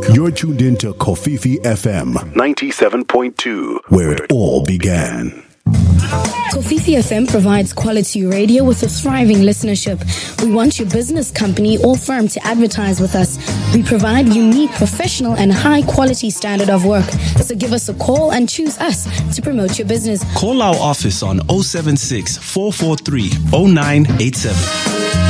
You're tuned into Kofifi FM 97.2, where it all began. Kofifi FM provides quality radio with a thriving listenership. We want your business, company, or firm to advertise with us. We provide unique, professional, and high-quality standard of work. So give us a call and choose us to promote your business. Call our office on 076 443 0987.